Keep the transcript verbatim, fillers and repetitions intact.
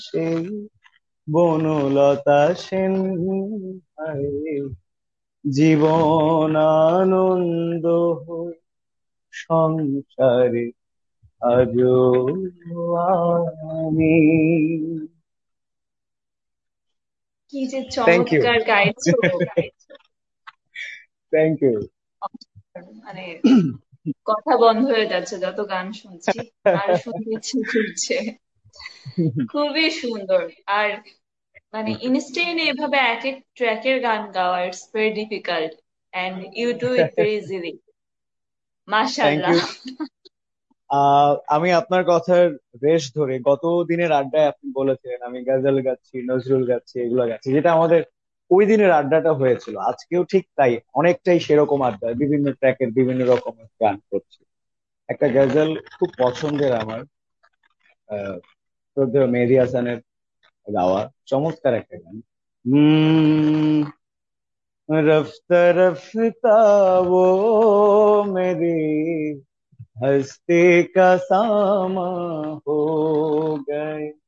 সেই বনলতা সেন, হায় জীবন আনন্দ হই সংসারে আজো আমি। কি যে থ্যাংক ইউ। চমৎকার গাইছো! Thank you. মানে কথা বন্ধ হয়ে যাচ্ছে যত গান শুনছি, আর শুনতে ইচ্ছে করছে। খুবই সুন্দর। আর মানে ইনস্টেন্ট এভাবে এক এক ট্র্যাকের গান গাওয়া, it's very difficult and you do it very easily. Thank মাশাআল্লাহ। ইউ। আহ আমি আপনার কথার রেশ ধরে গত দিনের আড্ডায় আপনি বলেছিলেন আমি গজল গাচ্ছি, নজরুল গাচ্ছি, এগুলো গাচ্ছি, যেটা আমাদের ওই দিনের আড্ডাটা হয়েছিল। আজকেও ঠিক তাই, অনেকটাই সেরকম আড্ডা, বিভিন্ন ট্র্যাকের বিভিন্ন রকমের গান করছি। একটা গজল খুব পছন্দের আমার, আহ শ্রদ্ধেয় মেহেদী হাসানের গাওয়া, চমৎকার একটা গান। হম রফতা রফতা वो मेरी हस्ती का सामा हो गए।